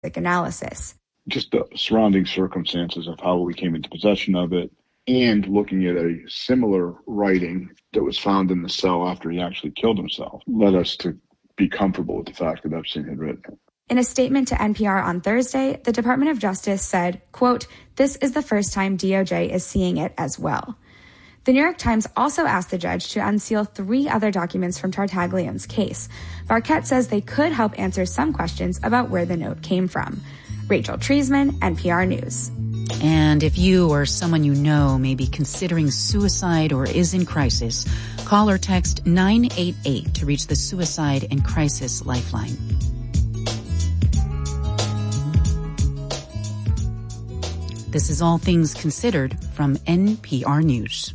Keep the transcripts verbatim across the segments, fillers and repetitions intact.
analysis. Just the surrounding circumstances of how we came into possession of it, and looking at a similar writing that was found in the cell after he actually killed himself, led us to be comfortable with the fact that Epstein had written it. In a statement to N P R on Thursday, the Department of Justice said, quote, "This is the first time D O J is seeing it as well." The New York Times also asked the judge to unseal three other documents from Tartaglia's case. Barquette says they could help answer some questions about where the note came from. Rachel Treisman, N P R News. And if you or someone you know may be considering suicide or is in crisis, call or text nine eight eight to reach the Suicide and Crisis Lifeline. This is All Things Considered from N P R News.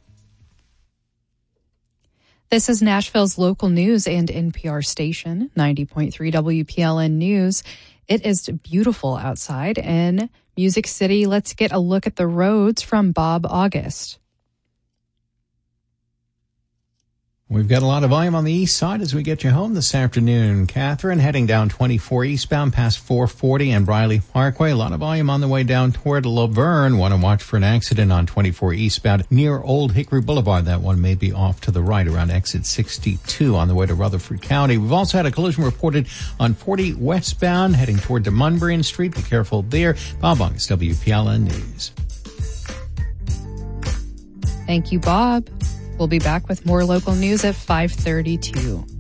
This is Nashville's local news and N P R station, ninety point three W P L N News. It is beautiful outside in Music City. Let's get a look at the roads from Bob August. We've got a lot of volume on the east side as we get you home this afternoon. Catherine, heading down twenty-four eastbound past four forty and Briley Parkway. A lot of volume on the way down toward Laverne. Want to watch for an accident on twenty-four eastbound near Old Hickory Boulevard. That one may be off to the right around exit sixty-two on the way to Rutherford County. We've also had a collision reported on forty westbound heading toward DeMunbrian Street. Be careful there. Bob August, W P L N News. Thank you, Bob. We'll be back with more local news at five thirty-two.